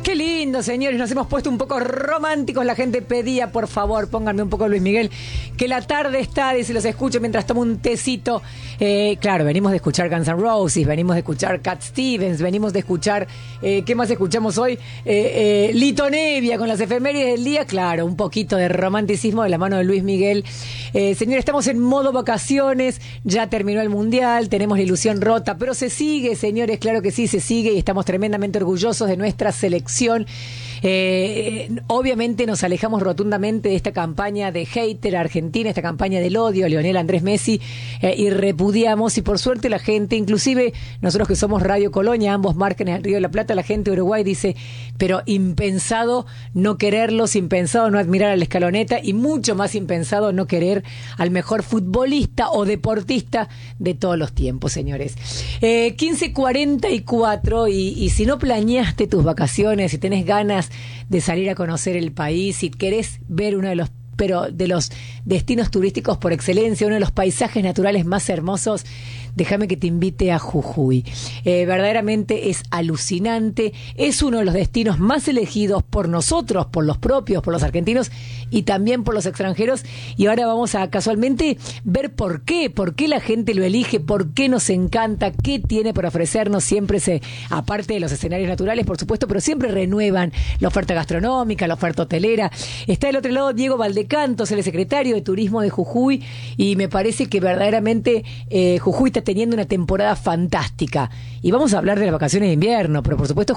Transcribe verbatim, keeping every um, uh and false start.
Qué lindo, señores, nos hemos puesto un poco románticos. La gente pedía, por favor, pónganme un poco Luis Miguel, que la tarde está, dice, los escucho mientras tomo un tecito. Eh, claro, venimos de escuchar Guns N' Roses, venimos de escuchar Cat Stevens, venimos de escuchar, eh, ¿qué más escuchamos hoy? Eh, eh, Lito Nevia con las efemérides del día. Claro, un poquito de romanticismo de la mano de Luis Miguel. Eh, señores, estamos en modo vacaciones, ya terminó el Mundial, tenemos la ilusión rota, pero se sigue, señores, claro que sí, se sigue y estamos tremendamente orgullosos de nuestra selección. Eh, obviamente nos alejamos rotundamente de esta campaña de hater a Argentina, esta campaña del odio a Lionel Andrés Messi, eh, y repudiamos, y por suerte la gente, inclusive nosotros que somos Radio Colonia, ambos marcan en el Río de la Plata, la gente de Uruguay dice, pero impensado no quererlos, impensado no admirar a la Escaloneta, y mucho más impensado no querer al mejor futbolista o deportista de todos los tiempos, señores. Eh, quince cuarenta y cuatro, y, y si no planeaste tus vacaciones, si tenés ganas de salir a conocer el país, si querés ver uno de los pero de los destinos turísticos por excelencia, uno de los paisajes naturales más hermosos, déjame que te invite a Jujuy. Eh, verdaderamente es alucinante, es uno de los destinos más elegidos por nosotros, por los propios, por los argentinos y también por los extranjeros, y ahora vamos a casualmente ver por qué, por qué la gente lo elige, por qué nos encanta, qué tiene para ofrecernos. Siempre se, aparte de los escenarios naturales, por supuesto, pero siempre renuevan la oferta gastronómica, la oferta hotelera. Está del otro lado Diego Valdecantos, el secretario de Turismo de Jujuy, y me parece que verdaderamente eh, Jujuy está teniendo una temporada fantástica. Y vamos a hablar de las vacaciones de invierno, pero por supuesto